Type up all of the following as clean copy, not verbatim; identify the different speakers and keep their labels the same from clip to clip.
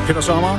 Speaker 1: Peter Sommer.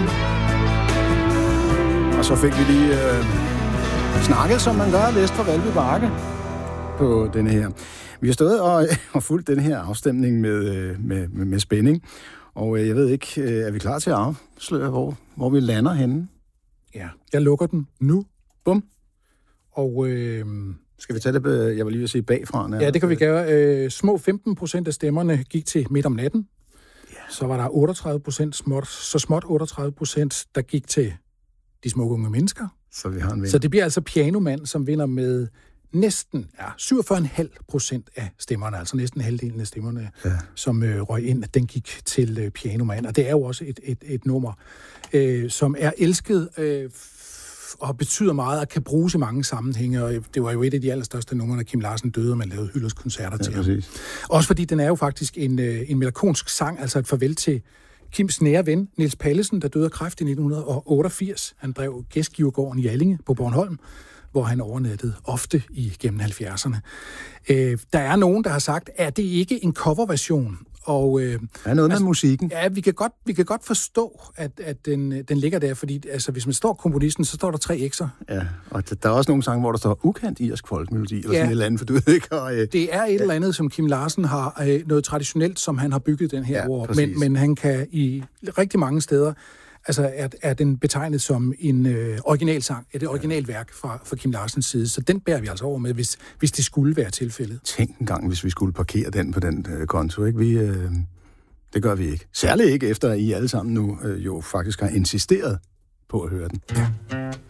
Speaker 1: Og så fik vi lige snakket, som man gør vest for Valby Bakke på denne her. Vi har stået og fulgt den her afstemning med spænding. Og jeg ved ikke, er vi klar til at afsløre, hvor vi lander henne?
Speaker 2: Ja, jeg lukker den nu.
Speaker 1: Bum.
Speaker 2: Og
Speaker 1: skal vi tage det, jeg vil lige sige bagfra?
Speaker 2: Ja, det kan vi gøre. Små 15% af stemmerne gik til midt om natten. Ja. Så var der 38% småt 38%, der gik til de smukke unge mennesker.
Speaker 1: Så vi har en vinder.
Speaker 2: Så det bliver altså Pianomand, som vinder med næsten 47,5% af stemmerne, altså næsten halvdelen af stemmerne, som røg ind, den gik til Pianomand. Og det er jo også et nummer, som er elsket og betyder meget og kan bruges i mange sammenhænge. Og det var jo et af de allerstørste numre, da Kim Larsen døde, og man lavede hyldestkoncerter til ham. Også fordi den er jo faktisk en melankolsk sang, altså et farvel til Kims nære ven, Niels Pallesen, der døde af kræft i 1988. Han drev Gæstgivergården i Allinge på Bornholm, hvor han overnattede ofte igennem 70'erne. Der er nogen, der har sagt, er det ikke en coverversion? Og,
Speaker 1: der er noget med musikken.
Speaker 2: Ja, vi kan godt forstå, at den ligger der, fordi altså, hvis man står komponisten, så står der 3 x'er.
Speaker 1: Ja, og der er også nogle sange, hvor der står ukendt irsk folkmelodi, eller sådan et eller andet, for du ved ikke. Og,
Speaker 2: det er et eller andet, som Kim Larsen har, noget traditionelt, som han har bygget den her ord. Men han kan i rigtig mange steder, altså er den betegnet som en originalsang, et originalværk fra Kim Larsens side. Så den bærer vi altså over med, hvis det skulle være tilfældet.
Speaker 1: Tænk en gang, hvis vi skulle parkere den på den konto, ikke? Det gør vi ikke. Særligt ikke, efter I alle sammen nu jo faktisk har insisteret på at høre den.
Speaker 2: Ja.